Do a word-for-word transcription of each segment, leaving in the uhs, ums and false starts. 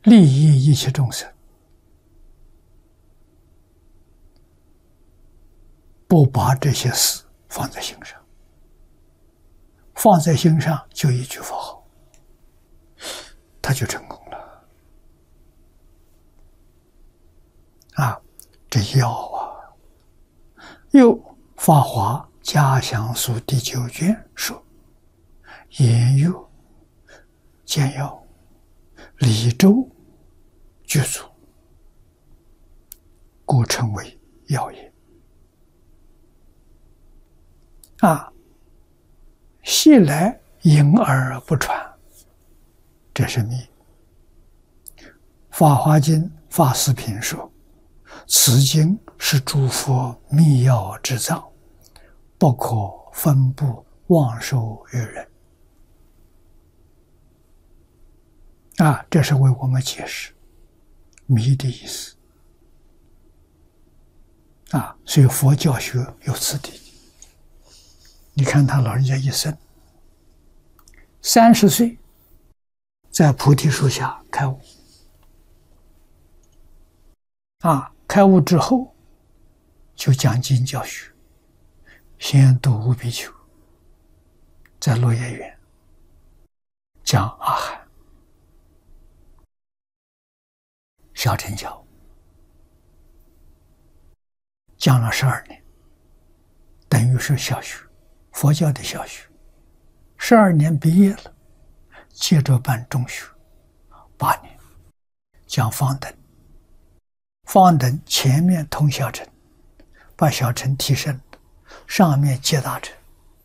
利益一切众生，不把这些事放在心上，放在心上就一句佛号，他就成功了。啊，这要啊！又《法华家详书》第九卷说：“言有见要，离周具足，故称为要也。”啊，昔来隐而不传，这是密。《法华经·法师品》说：“此经是诸佛密要之藏，不可分布妄授于人。”啊，这是为我们解释密的意思。啊，所以佛教学有此地。你看他老人家一生，三十岁在菩提树下开悟。啊，开悟之后就讲经教学，先度五比丘，在落叶园讲阿含、小乘教，讲了十二年，等于是小学，佛教的小学。十二年毕业了，接着办中学，八年讲方等。方等前面通小乘，把小乘提升，上面接大乘。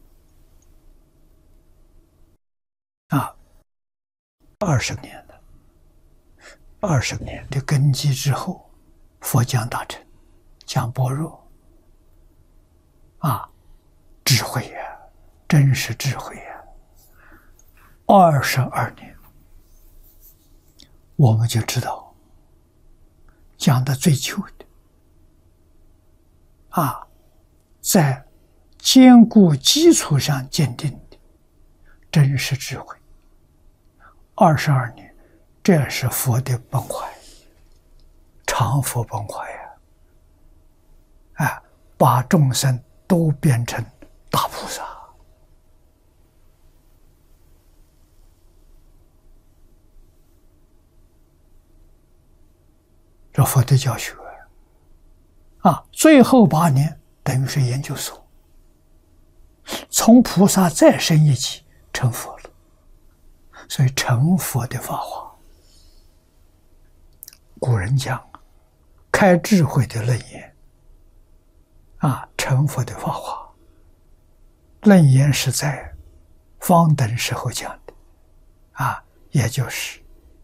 啊，二十年了，二十年的根基之后，佛讲大乘，讲般若，啊，智慧呀、啊，真是智慧呀、啊！二十二年，我们就知道。讲的最久的啊，在坚固基础上鉴定的真实智慧。二十二年，这是佛的本怀，常佛本怀呀！啊，把众生都变成大菩萨。这佛的教学啊，最后八年等于是研究所，从菩萨再升一级成佛了，所以成佛的法华。古人讲，开智慧的楞严啊，成佛的法华。楞严是在方等时候讲的啊，也就是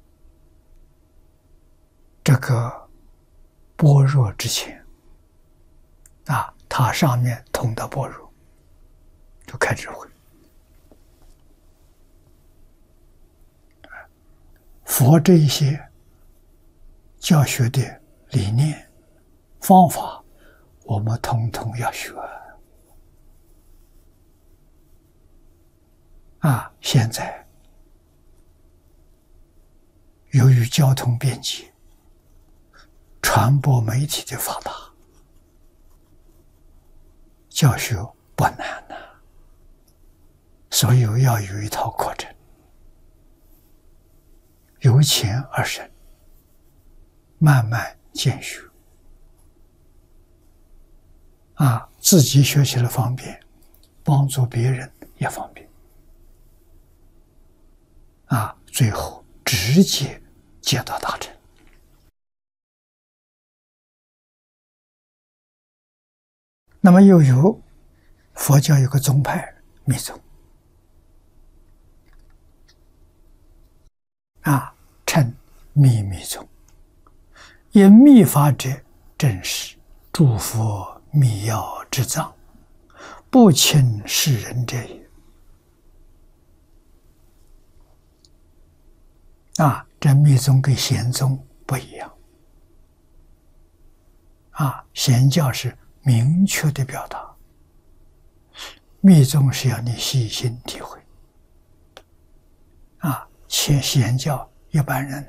这个般若之前啊，它上面通到般若，就开智慧。佛这一些教学的理念、方法，我们统统要学啊！现在由于交通便捷，传播媒体的发达，教学不难呐、啊，所以要有一套课程，由浅而深，慢慢渐学。啊，自己学习了方便，帮助别人也方便。啊，最后直接接到大乘。那么又有佛教有个宗派密宗，啊，称密密宗。因密法者，正是诸佛密要之藏，不轻世人者也。啊，这密宗跟显宗不一样。啊，显教是明确的表达，密宗是要你细心体会。啊，显显教一般人